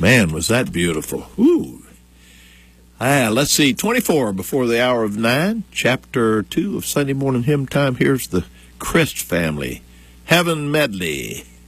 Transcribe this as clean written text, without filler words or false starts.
Man, was that beautiful. Ooh. Let's see, 24 before the hour of 9, chapter 2 of Sunday Morning Hymn Time. Here's the Christ family, Heaven Medley.